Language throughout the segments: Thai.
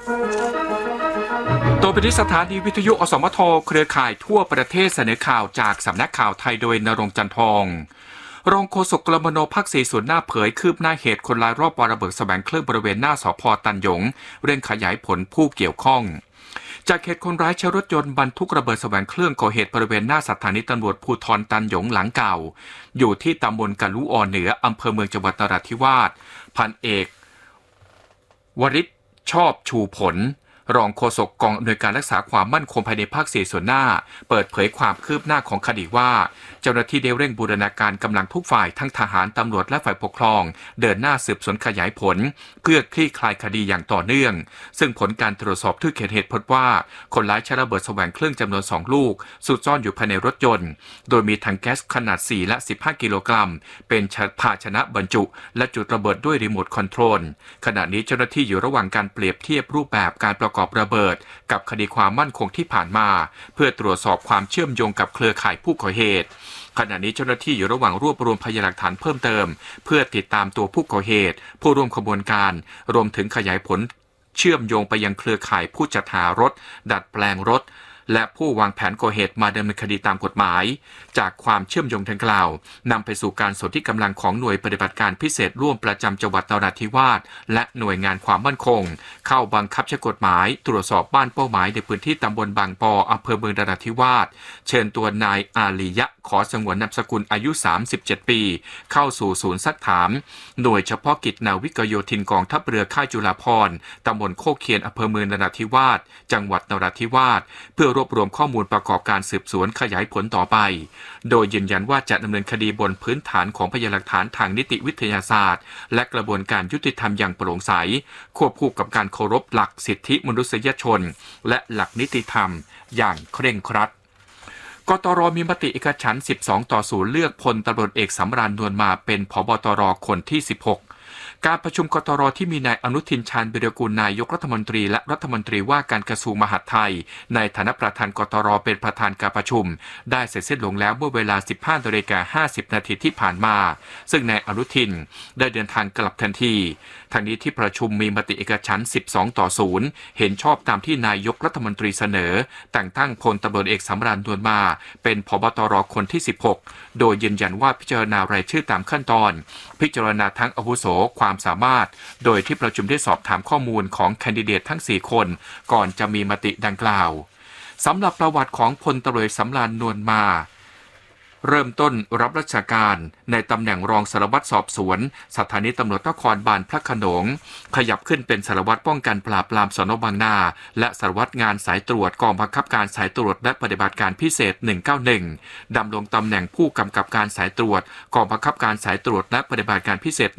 ตัวเป็นสถานีวิทยุอสมทเครือข่ายทั่วประเทศเสนอข่าวจากสำนักข่าวไทยโดยณรงค์จันทองรองโฆษกกลมนภาค 4 ส่วนหน้าเผยคืบหน้าเหตุคนร้ายรอบวางระเบิดแสวงเครื่องบริเวณหน้าสภ.ตันหยงเร่งขยายผลผู้เกี่ยวข้องจากเหตุคนร้ายใช้รถยนต์บรรทุกระเบิดแสวงเครื่องก่อเหตุบริเวณหน้าสถานีตำรวจภูธรตันหยงหลังเก่าอยู่ที่ตำบลกะลุอเหนืออำเภอเมืองจังหวัดนราธิวาสพันเอกวริศชอบชูผลรองโฆษกกองอำนวยการรักษาความมั่นคงภายในภาค 4 ส่วนหน้าเปิดเผยความคืบหน้าของคดีว่าเจ้าหน้าที่ได้เร่งบูรณาการกำลังทุกฝ่ายทั้งทหารตำรวจและฝ่ายปกครองเดินหน้าสืบสวนขยายผลเพื่อคลี่คลายคดีอย่างต่อเนื่องซึ่งผลการตรวจสอบที่เกิดเหตุพบว่าคนร้ายใช้ระเบิดแสวงเครื่องจำนวน2ลูกซุกซ่อนอยู่ภายในรถยนต์โดยมีถังแก๊สขนาด4และ15กิโลกรัมเป็นภาชนะบรรจุและจุดระเบิดด้วยรีโมทคอนโทรลขณะนี้เจ้าหน้าที่อยู่ระหว่างการเปรียบเทียบรูปแบบการประกอบระเบิดกับคดีความมั่นคงที่ผ่านมาเพื่อตรวจสอบความเชื่อมโยงกับเครือข่ายผู้ก่อเหตุขณะนี้เจ้าหน้าที่อยู่ระหว่างรวบรวมพยานหลักฐานเพิ่มเติมเพื่อติดตามตัวผู้ก่อเหตุผู้ร่วมขบวนการรวมถึงขยายผลเชื่อมโยงไปยังเครือข่ายผู้จัดหารถดัดแปลงรถและผู้วางแผนก่อเหตุมาดำเนินคดีตามกฎหมายจากความเชื่อมโยงดังกล่าวนำไปสู่การสนธิกำลังของหน่วยปฏิบัติการพิเศษร่วมประจำจังหวัดนราธิวาสและหน่วยงานความมั่นคงเข้าบังคับใช้กฎหมายตรวจสอบบ้านเป้าหมายในพื้นที่ตำบลบางปออำเภอเมืองนราธิวาสเชิญตัวนายอาลียะขอสงวนนามสกุลอายุ37ปีเข้าสู่ศูนย์ซักถามหน่วยเฉพาะกิจนาวิกโยธินกองทัพเรือค่ายจุฬาภรณ์ตำบลโคกเคียนอำเภอเมืองนราธิวาสจังหวัดนราธิวาสเพื่อรวบรวมข้อมูลประกอบการสืบสวนขยายผลต่อไปโดยยืนยันว่าจะดำเนินคดีบนพื้นฐานของพยานหลักฐานทางนิติวิทยาศาสตร์และกระบวนการยุติธรรมอย่างโปร่งใสควบคู่กับการเคารพหลักสิทธิมนุษยชนและหลักนิติธรรมอย่างเคร่งครัดกตร.มีมติเอกฉันท์12-0เลือกพลตำรวจเอกสำราญนวลมาเป็นผบ.ตร.คนที่16การประชุมกตร.ที่มีนายอนุทินชาญวิรากูลนายกรัฐมนตรีและรัฐมนตรีว่าการกระทรวงมหาดไทยในฐานะประธานกตร.เป็นประธานการประชุมได้เสร็จสิ้นลงแล้วเมื่อเวลา 15:50 นาทีที่ผ่านมาซึ่งนายอนุทินได้เดินทางกลับทันทีทางนี้ที่ประชุมมีมติเอกฉันท์12-0เห็นชอบตามที่นายกรัฐมนตรีเสนอแต่งตั้งพลตำรวจเอกสำราญนวลมาเป็นผบ.ตร.คนที่16โดยยืนยันว่าพิจารณารายชื่อตามขั้นตอนพิจารณาทั้งอาวุโสความสามารถโดยที่ประชุมได้สอบถามข้อมูลของแคนดิเดตทั้ง4คนก่อนจะมีมติดังกล่าวสำหรับประวัติของพลตำรวจสำราญนวลมาเริ่มต้นรับราชการในตำแหน่งรองสารวัตรสอบสวนสถานีตำรวจนครบาลพระโขนงขยับขึ้นเป็นสารวัตรป้องกันปราบปรามสน.บางนาและสารวัตรงานสายตรวจกองบังคับการสายตรวจและปฏิบัติการพิเศษ191ดำรงตำแหน่งผู้กำกับการสายตรวจกองบังคับการสายตรวจและปฏิบัติการพิเศษ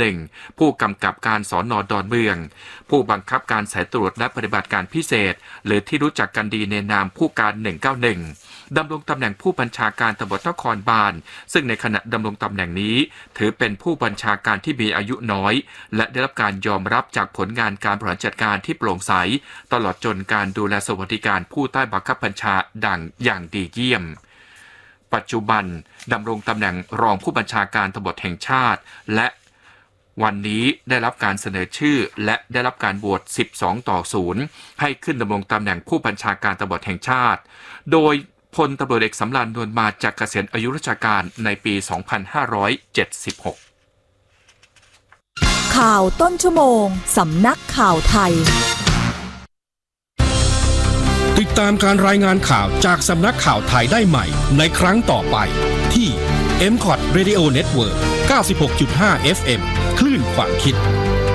191ผู้กำกับการสน.ดอนเมืองผู้บังคับการสายตรวจและปฏิบัติการพิเศษหรือที่รู้จักกันดีในนามผู้การ191ดำรงตำแหน่งผู้บัญชาการตำรวจนครบาลซึ่งในขณะดำรงตำแหน่งนี้ถือเป็นผู้บัญชาการที่มีอายุน้อยและได้รับการยอมรับจากผลงานการบริหารจัดการที่โปร่งใสตลอดจนการดูแลสวัสดิการผู้ใต้บังคับบัญชาดังอย่างดีเยี่ยมปัจจุบันดำรงตำแหน่งรองผู้บัญชาการตำรวจแห่งชาติและวันนี้ได้รับการเสนอชื่อและได้รับการโหวต12-0ให้ขึ้นดำรงตำแหน่งผู้บัญชาการตำรวจแห่งชาติโดยพลตำรวจเอกสำราญนวลมาจากเกษียณอายุราชการในปี 2576 ข่าวต้นชั่วโมงสำนักข่าวไทยติดตามการรายงานข่าวจากสำนักข่าวไทยได้ใหม่ในครั้งต่อไปที่ MCOT Radio Network 96.5 FM คลื่นความคิด